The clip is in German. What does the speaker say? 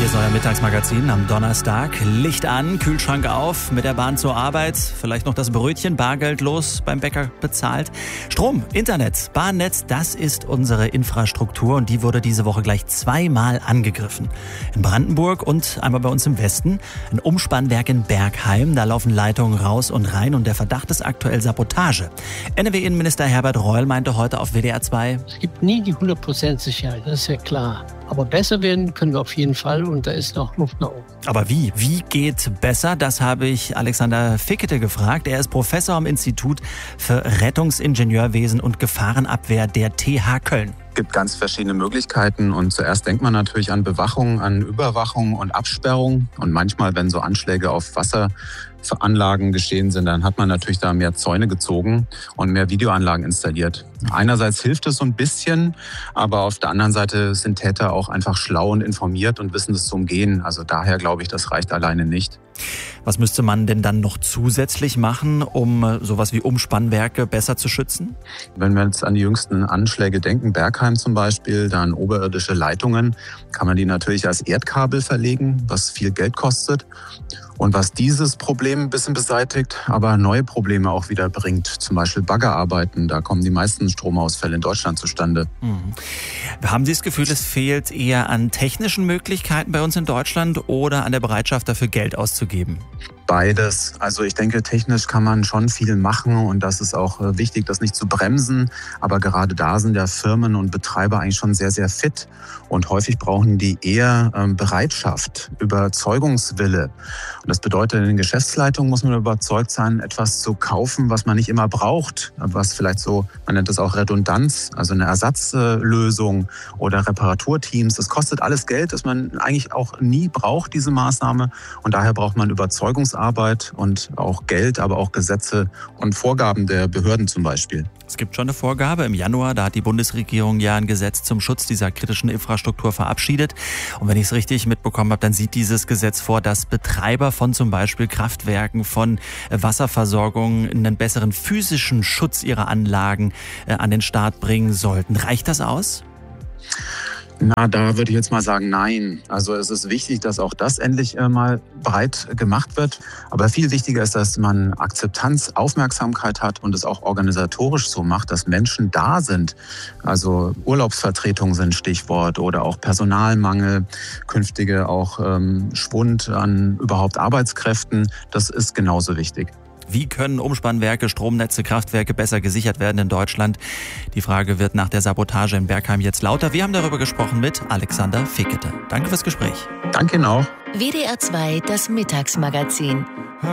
ist euer Mittagsmagazin am Donnerstag. Licht an, Kühlschrank auf, mit der Bahn zur Arbeit, vielleicht noch das Brötchen bargeldlos beim Bäcker bezahlt. Strom, Internet, Bahnnetz, das ist unsere Infrastruktur und die wurde diese Woche gleich zweimal angegriffen. In Brandenburg und einmal bei uns im Westen. Ein Umspannwerk in Bergheim, da laufen Leitungen raus und rein und der Verdacht ist aktuell Sabotage. NRW-Innenminister Herbert Reul meinte heute auf WDR 2: Es gibt nie die 100% Sicherheit, das ist ja klar. Aber besser werden können wir auf jeden Fall und da ist noch Luft nach oben. Aber wie? Wie geht besser? Das habe ich Alexander Fickete gefragt. Er ist Professor am Institut für Rettungsingenieurwesen und Gefahrenabwehr der TH Köln. Es gibt ganz verschiedene Möglichkeiten und zuerst denkt man natürlich an Bewachung, an Überwachung und Absperrung. Und manchmal, wenn so Anschläge auf Wasseranlagen geschehen sind, dann hat man natürlich da mehr Zäune gezogen und mehr Videoanlagen installiert. Einerseits hilft es so ein bisschen, aber auf der anderen Seite sind Täter auch einfach schlau und informiert und wissen es zu umgehen. Also daher glaube ich, das reicht alleine nicht. Was müsste man denn dann noch zusätzlich machen, um sowas wie Umspannwerke besser zu schützen? Wenn wir jetzt an die jüngsten Anschläge denken, Bergheim zum Beispiel, dann oberirdische Leitungen, kann man die natürlich als Erdkabel verlegen, was viel Geld kostet. Und was dieses Problem ein bisschen beseitigt, aber neue Probleme auch wieder bringt, zum Beispiel Baggerarbeiten, da kommen die meisten Stromausfälle in Deutschland zustande. Haben Sie das Gefühl, es fehlt eher an technischen Möglichkeiten bei uns in Deutschland oder an der Bereitschaft dafür, Geld auszugeben? Beides. Also ich denke, technisch kann man schon viel machen und das ist auch wichtig, das nicht zu bremsen. Aber gerade da sind ja Firmen und Betreiber eigentlich schon sehr, sehr fit. Und häufig brauchen die eher Bereitschaft, Überzeugungswille. Und das bedeutet, in den Geschäftsleitungen muss man überzeugt sein, etwas zu kaufen, was man nicht immer braucht. Was vielleicht so, man nennt das auch Redundanz, also eine Ersatzlösung oder Reparaturteams. Das kostet alles Geld, das man eigentlich auch nie braucht, diese Maßnahme. Und daher braucht man Überzeugungsarbeit und auch Geld, aber auch Gesetze und Vorgaben der Behörden zum Beispiel. Es gibt schon eine Vorgabe. Im Januar, da hat die Bundesregierung ja ein Gesetz zum Schutz dieser kritischen Infrastruktur verabschiedet. Und wenn ich es richtig mitbekommen habe, dann sieht dieses Gesetz vor, dass Betreiber von zum Beispiel Kraftwerken, von Wasserversorgung einen besseren physischen Schutz ihrer Anlagen an den Start bringen sollten. Reicht das aus? Na, da würde ich jetzt mal sagen, nein. Also es ist wichtig, dass auch das endlich mal breit gemacht wird. Aber viel wichtiger ist, dass man Akzeptanz, Aufmerksamkeit hat und es auch organisatorisch so macht, dass Menschen da sind. Also Urlaubsvertretungen sind Stichwort oder auch Personalmangel, künftige auch Schwund an überhaupt Arbeitskräften. Das ist genauso wichtig. Wie können Umspannwerke, Stromnetze, Kraftwerke besser gesichert werden in Deutschland? Die Frage wird nach der Sabotage in Bergheim jetzt lauter. Wir haben darüber gesprochen mit Alexander Fickete. Danke fürs Gespräch. Danke Ihnen auch. WDR 2, das Mittagsmagazin.